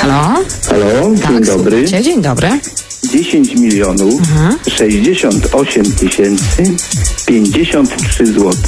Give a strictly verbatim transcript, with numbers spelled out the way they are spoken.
Halo? Halo, Tak, dzień dobry. słuchajcie, dzień dobry. dziesięć milionów Mhm. sześćdziesiąt osiem tysięcy pięćdziesiąt trzy złote.